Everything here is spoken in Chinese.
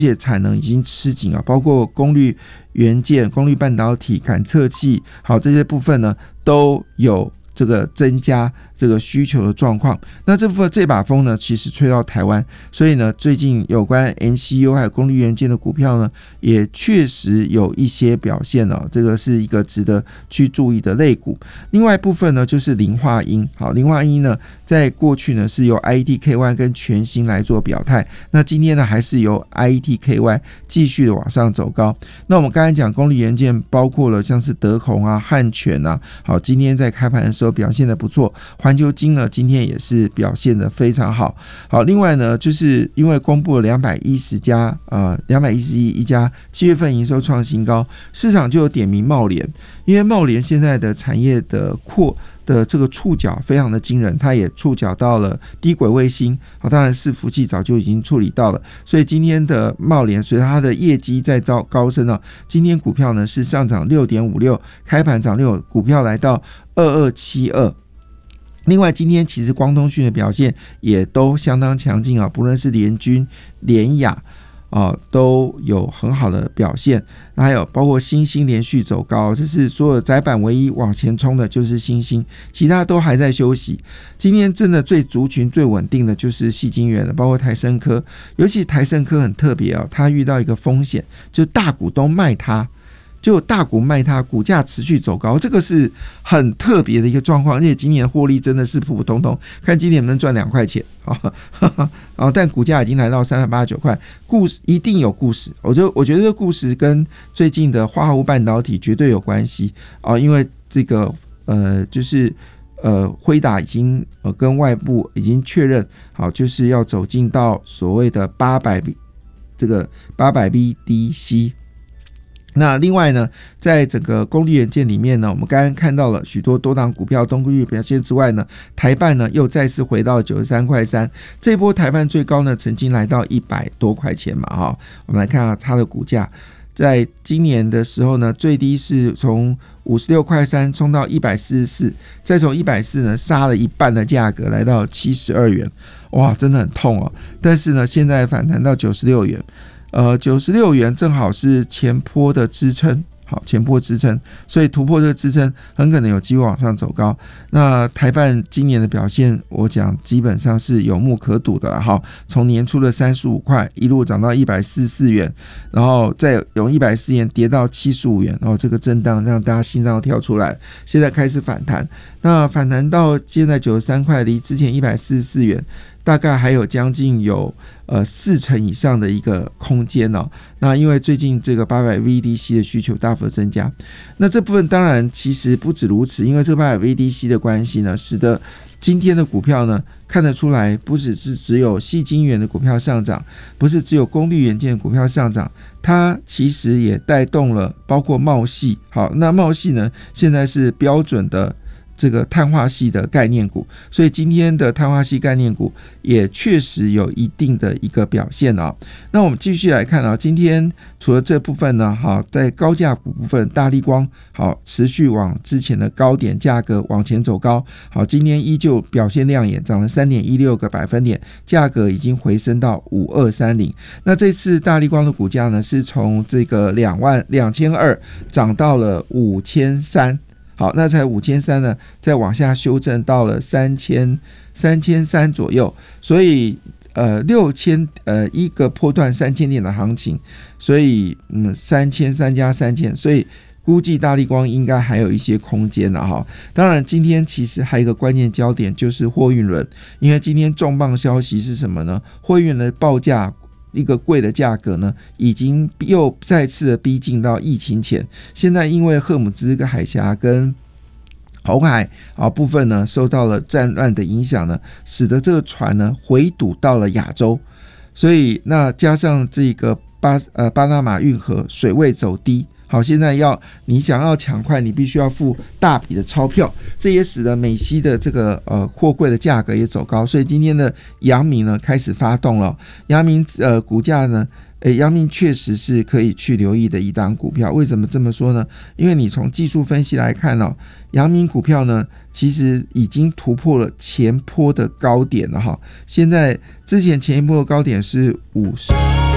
且产能已经吃紧啊，包括功率元件、功率半导体、感测器，好，这些部分呢都有这个增加这个需求的状况。那这部分这把风呢，其实吹到台湾，所以呢，最近有关 MCU 还有功率元件的股票呢，也确实有一些表现了，这个是一个值得去注意的类股。另外一部分呢，就是菱化音。好，菱化音呢，在过去呢是由 IETKY 跟全新来做表态，那今天呢还是由 IETKY 继续的往上走高。那我们刚才讲功率元件，包括了像是德宏啊、汉泉啊，好，今天在开盘的时候表现的不错。环球晶呢，今天也是表现的非常好。好，另外呢，就是因为公布了211家7月份营收创新高，市场就有点名茂联，因为茂联现在的产业的这个触角非常的惊人，它也触角到了低轨卫星，好，当然伺服器早就已经处理到了，所以今天的茂联随着它的业绩在高升了，今天股票呢是上涨 6.56%， 开盘涨6%，股票来到2272。另外，今天其实光通讯的表现也都相当强劲啊，不论是联军、联亚都有很好的表现。还有包括新兴连续走高，这是所有载板唯一往前冲的就是新兴，其他都还在休息。今天真的族群最稳定的就是矽晶圆了，包括台胜科，尤其台胜科很特别它遇到一个风险，就是大股东卖它。就大股卖它，股价持续走高，这个是很特别的一个状况，而且今年获利真的是普普通通，看今年能赚2块钱但股价已经来到389块，故事一定有故事。我觉得这个故事跟最近的化合物半导体绝对有关系因为这个就是辉达已经跟外部已经确认好，就是要走进到所谓的800 VDC。那另外呢，在整个功率元件里面呢，我们刚刚看到了许多多档股票东功率表现之外呢，台半呢又再次回到了93.3块，这波台半最高呢曾经来到100多块钱嘛我们来看看它的股价，在今年的时候呢，最低是从56.3块冲到144，再从140呢杀了一半的价格来到72元，哇，真的很痛但是呢，现在反弹到96元。96元正好是前波的支撑，好，前波支撑，所以突破这个支撑很可能有机会往上走高。那台半今年的表现，我讲基本上是有目可睹的了从年初的35块一路涨到144元，然后再用140元跌到75元，这个震荡让大家心脏跳出来，现在开始反弹，那反弹到现在93块，离之前144元大概还有将近有40%以上的一个空间那因为最近这个800 VDC 的需求大幅增加，那这部分当然其实不止如此，因为这个800 VDC 的关系呢，使得今天的股票呢看得出来，不只是只有矽晶圆的股票上涨，不是只有功率元件的股票上涨，它其实也带动了包括茂矽。好，那茂矽呢现在是标准的这个碳化矽的概念股，所以今天的碳化矽概念股也确实有一定的一个表现那我们继续来看今天除了这部分呢，在高价股部分，大立光持续往之前的高点价格往前走高，今天依旧表现亮眼，涨了 3.16 个百分点，价格已经回升到5230。那这次大立光的股价呢，是从这个22,000涨到了5300。好，那在5300呢，再往下修正到了3300左右，所以6000一个波段3000点的行情，所以3300加3000，所以估计大立光应该还有一些空间了当然，今天其实还有一个关键焦点就是货运轮，因为今天重磅消息是什么呢？货运轮的报价。一个贵的价格呢，已经又再次的逼近到疫情前。现在因为荷姆兹海峡跟红海部分呢受到了战乱的影响呢，使得这个船呢回堵到了亚洲，所以那加上这个巴拿马运河水位走低。好，现在你想要抢快，你必须要付大笔的钞票，这也使得美西的这个货柜的价格也走高，所以今天的阳明呢开始发动了。阳明股价呢，阳明确实是可以去留意的一档股票。为什么这么说呢？因为你从技术分析来看阳明股票呢其实已经突破了前波的高点了现在之前前一波的高点是50。